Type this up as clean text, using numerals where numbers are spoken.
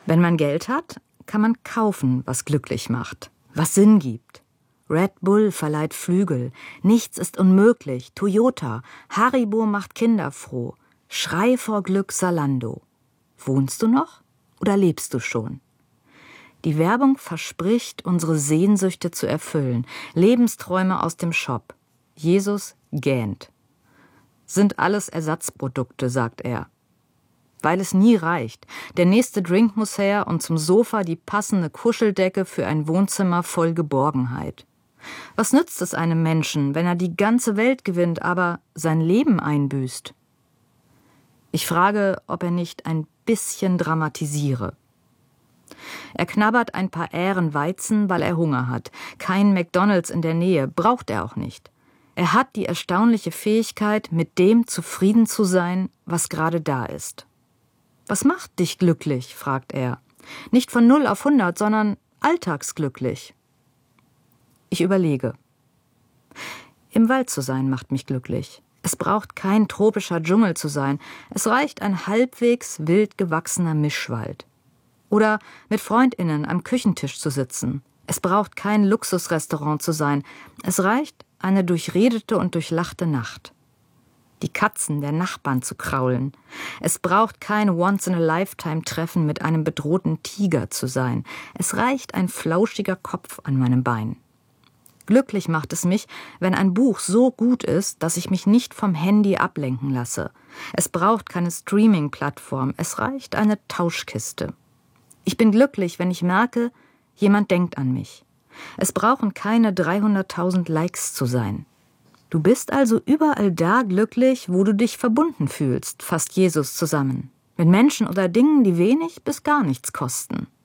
Wenn man Geld hat, kann man kaufen, was glücklich macht, was Sinn gibt. Red Bull verleiht Flügel, nichts ist unmöglich, Toyota, Haribo macht Kinder froh, Schrei vor Glück Zalando. Wohnst du noch oder lebst du schon? Die Werbung verspricht, unsere Sehnsüchte zu erfüllen, Lebensträume aus dem Shop. Jesus gähnt. Sind alles Ersatzprodukte, sagt er. Weil es nie reicht. Der nächste Drink muss her und zum Sofa die passende Kuscheldecke für ein Wohnzimmer voll Geborgenheit. Was nützt es einem Menschen, wenn er die ganze Welt gewinnt, aber sein Leben einbüßt? Ich frage, ob er nicht ein bisschen dramatisiere. Er knabbert ein paar Ähren Weizen, weil er Hunger hat. Kein McDonald's in der Nähe, braucht er auch nicht. Er hat die erstaunliche Fähigkeit, mit dem zufrieden zu sein, was gerade da ist. Was macht dich glücklich, fragt er. Nicht von 0 auf 100, sondern alltagsglücklich. Ich überlege. Im Wald zu sein macht mich glücklich. Es braucht kein tropischer Dschungel zu sein. Es reicht ein halbwegs wild gewachsener Mischwald. Oder mit FreundInnen am Küchentisch zu sitzen. Es braucht kein Luxusrestaurant zu sein. Es reicht eine durchredete und durchlachte Nacht. Die Katzen der Nachbarn zu kraulen. Es braucht kein Once-in-a-Lifetime-Treffen mit einem bedrohten Tiger zu sein. Es reicht ein flauschiger Kopf an meinem Bein. Glücklich macht es mich, wenn ein Buch so gut ist, dass ich mich nicht vom Handy ablenken lasse. Es braucht keine Streaming-Plattform. Es reicht eine Tauschkiste. Ich bin glücklich, wenn ich merke, jemand denkt an mich. Es brauchen keine 300.000 Likes zu sein. Du bist also überall da glücklich, wo du dich verbunden fühlst, fasst Jesus zusammen. Mit Menschen oder Dingen, die wenig bis gar nichts kosten.